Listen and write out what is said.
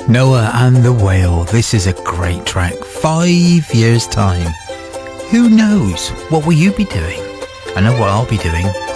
Noah and the Whale. This is a great track. 5 years' time. Who knows? What will you be doing? I know what I'll be doing.